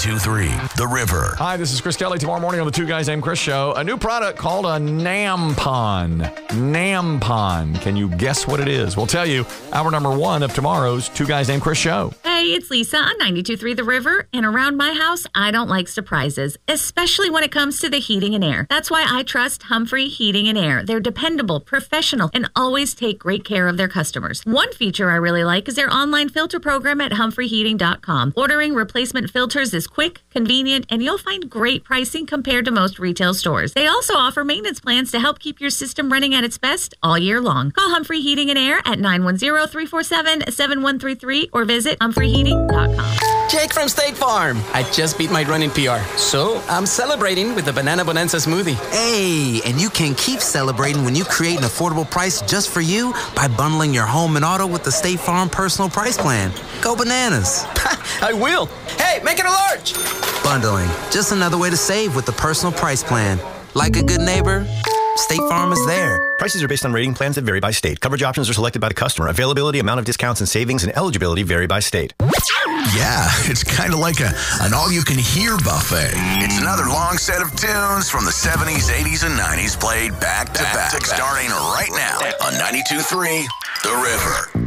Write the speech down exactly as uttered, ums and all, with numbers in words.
ninety-two three The River. Hi, this is Chris Kelly. Tomorrow morning on the Two Guys Named Chris show, a new product called a Nampon. Nampon. Can you guess what it is? We'll tell you. Hour number one of tomorrow's Two Guys Named Chris show. Hey, it's Lisa on ninety-two three The River, and around my house, I don't like surprises, especially when it comes to the heating and air. That's why I trust Humphrey Heating and Air. They're dependable, professional, and always take great care of their customers. One feature I really like is their online filter program at humphrey heating dot com. Ordering replacement filters is quick, convenient, and you'll find great pricing compared to most retail stores. They also offer maintenance plans to help keep your system running at its best all year long. Call Humphrey Heating and Air at nine one zero, three four seven, seven one three three or visit humphrey heating dot com. Jake from State Farm. I just beat my running P R, so I'm celebrating with the Banana Bonanza smoothie. Hey, and you can keep celebrating when you create an affordable price just for you by bundling your home and auto with the State Farm Personal Price Plan. Go bananas. I will. Hey, make it a large. Bundling, just another way to save with the Personal Price Plan. Like a good neighbor, State Farm is there. Prices are based on rating plans that vary by state. Coverage options are selected by the customer. Availability, amount of discounts and savings, and eligibility vary by state. Yeah, it's kind of like a an all-you-can-hear buffet. It's another long set of tunes from the seventies, eighties, and nineties played back to back, back, back. Starting right now on ninety-two three The River.